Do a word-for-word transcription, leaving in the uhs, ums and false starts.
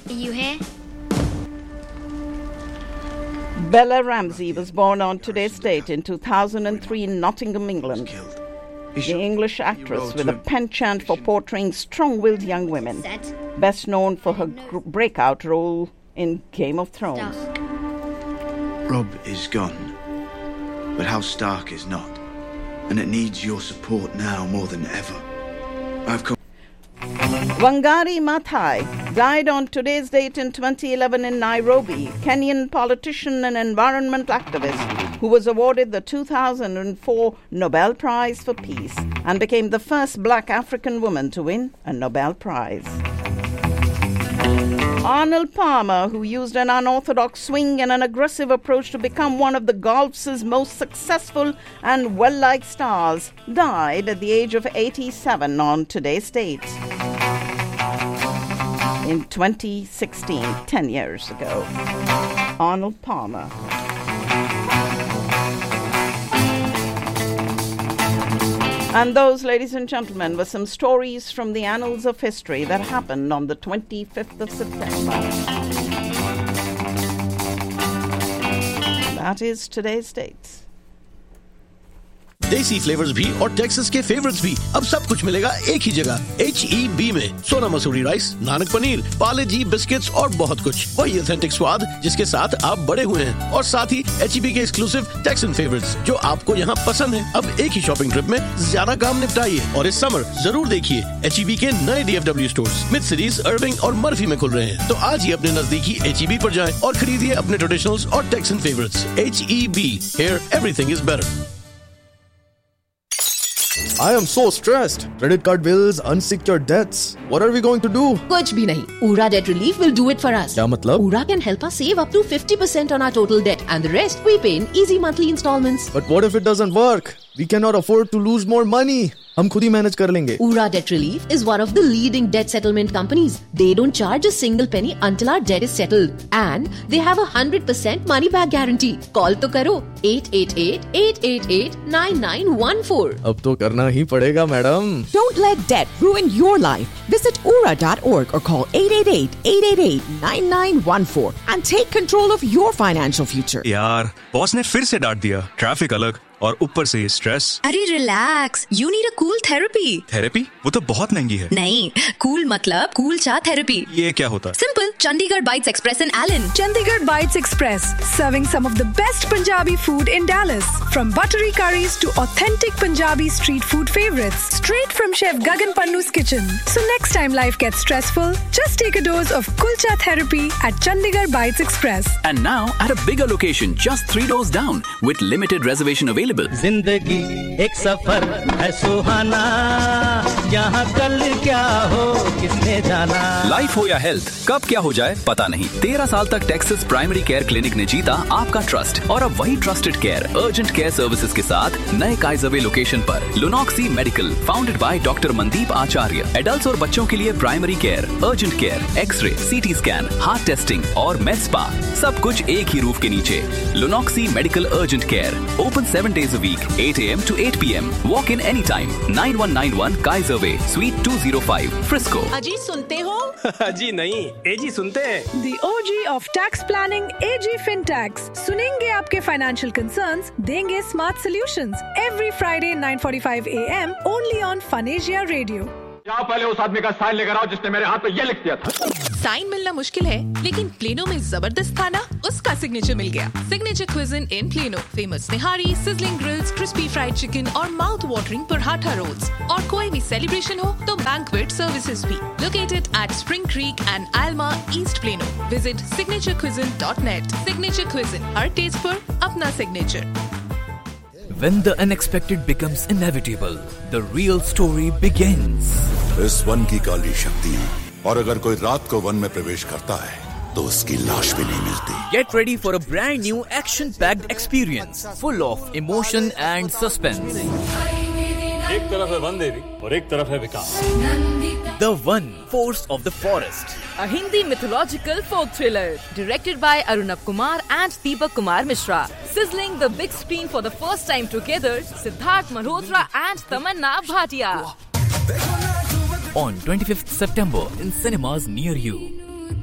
You here? Bella Ramsey was born on today's date in two thousand three in Nottingham, England. The English actress with a penchant for portraying strong-willed young women, best known for her gr- breakout role in Game of Thrones. Rob is gone, but House Stark is not, and it needs your support now more than ever. I've come. Wangari Maathai died on today's date in twenty eleven in Nairobi, Kenyan politician and environmental activist who was awarded the two thousand four Nobel Prize for Peace and became the first black African woman to win a Nobel Prize. Arnold Palmer, who used an unorthodox swing and an aggressive approach to become one of the golf's most successful and well-liked stars, died at the age of eighty-seven on today's date. In twenty sixteen, ten years ago. Arnold Palmer. And those, ladies and gentlemen, were some stories from the annals of history that happened on the twenty-fifth of September. That is today's dates. देसी flavours भी और Texas के favourites भी अब सब कुछ मिलेगा एक ही जगह एच ई बी में सोना मसूरी राइस, नानक पनीर, पाले जी बिस्किट्स और बहुत कुछ वही ऑथेंटिक स्वाद जिसके साथ आप बड़े हुए हैं और साथ ही एच ई बी के एक्सक्लूसिव टेक्सन फेवरेट्स जो आपको यहाँ पसंद है। अब एक ही शॉपिंग ट्रिप में ज्यादा काम निपटाइए और इस समर जरूर देखिए एच ई बी के नए D F W stores mid cities, अर्विंग और मर्फी में खुल रहे हैं। तो आज ही अपने नजदीकी एच ई बी पर जाएं और खरीदिए अपने ट्रेडिशनल्स और taxon favourites. H E B, here everything is better. I am so stressed. Credit card bills, unsecured debts. What are we going to do? कुछ भी नहीं. Ura Debt Relief will do it for us. क्या मतलब? Ura can help us save up to fifty percent on our total debt and the rest we pay in easy monthly installments. But what if it doesn't work? We cannot afford to lose more money. हम खुद ही manage कर लेंगे. Ura Debt Relief is one of the leading debt settlement companies. They don't charge a single penny until our debt is settled. And they have a one hundred percent money back guarantee. Call तो करो eight eight eight, eight eight eight, nine nine one four. अब तो करना ही पड़ेगा madam. Don't let debt ruin your life. Visit ura dot org or call eight eight eight, eight eight eight, nine nine one four and take control of your financial future. यार, boss ने फिर से डांट दिया. Traffic अलग और ऊपर से स्ट्रेस. अरे relax, you need a cool therapy. Therapy? वो तो बहुत महंगी है. नहीं, कूल मतलब कूल चा थेरेपी. ये क्या होता? Simple, Chandigarh bytes express in Elon. Chandigarh Bites Express, serving some of the best Punjabi food in Dallas. From buttery curries to authentic Punjabi street food favorites, straight from Chef Gagan Pannu's kitchen. So next time life gets stressful, just take a dose of kulcha therapy at Chandigarh Bites Express. And now at a bigger location, just three doors down, with limited reservation available. जिंदगी एक सफर है सुहाना, यहाँ कल क्या हो किसने जाना. Life हो या हेल्थ, कब क्या हो जाए पता नहीं. तेरह साल तक टेक्सास प्राइमरी केयर क्लिनिक ने जीता आपका ट्रस्ट और अब वही trusted care urgent care services के साथ नए काइजरवे लोकेशन पर. लुनॉक्सी medical, founded by doctor Mandeep Acharya. Adults और बच्चों के लिए primary care, urgent care, x ray, CT scan, heart testing और मेड स्पा, सब कुछ एक ही रूफ के नीचे. लुनॉक्सी medical urgent care, open seven days a week, eight a m to eight p m Walk in anytime. nine one nine one Kaiser Way, Suite two oh five, Frisco. अजी सुनते हो? अजी नहीं, एजी सुनते हैं. The O G of tax planning, A G FinTax. सुनेंगे आपके financial concerns, देंगे smart solutions. Every Friday nine forty-five a m only on Funasia Radio. जाओ पहले उस आदमी का साइन लेकर आओ जिसने मेरे हाथ पे ये लिख दिया था. साइन मिलना मुश्किल है, लेकिन प्लेनो में जबरदस्त खाना, उसका सिग्नेचर मिल गया. सिग्नेचर क्विज़िन इन प्लेनो, फेमस निहारी, sizzling grills, crispy fried chicken और माउथ वाटरिंग पराठा रोल्स. और कोई भी सेलिब्रेशन हो तो बैंक्वेट सर्विसेज भी. Located at spring creek and आल्मा, east plano. Visit signature क्विज़िन dot net. Signature क्विज़िन, her test पर अपना signature. When the unexpected becomes inevitable, the real story begins. इस वन की काली शक्तियाँ, और अगर कोई रात को वन में प्रवेश करता है तो उसकी लाश भी नहीं मिलती. Get ready for a brand new action-packed experience, full of emotion and suspense. एक तरफ है वन देवी और एक तरफ है विकास. The One, Force of the Forest. A Hindi mythological folk thriller directed by Arunab Kumar and Deepak Kumar Mishra. Sizzling the big screen for the first time together, Siddharth Malhotra and Tamanna Bhatia. On twenty-fifth September in cinemas near you.